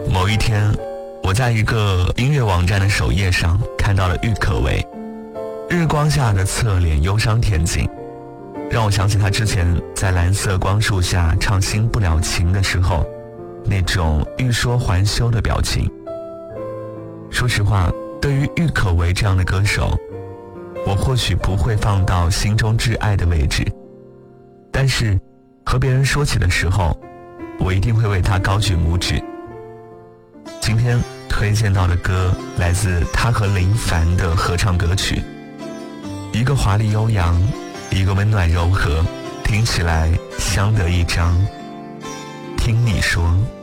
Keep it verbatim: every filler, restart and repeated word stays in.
某一天，我在一个音乐网站的首页上看到了郁可唯日光下的侧脸忧伤恬静，让我想起他之前在蓝色光束下唱新不了情的时候那种欲说还休的表情。说实话，对于郁可唯这样的歌手，我或许不会放到心中挚爱的位置，但是和别人说起的时候，我一定会为他高举拇指。今天推荐到的歌来自他和林凡的合唱歌曲，一个华丽悠扬，一个温暖柔和，听起来相得益彰。听你说。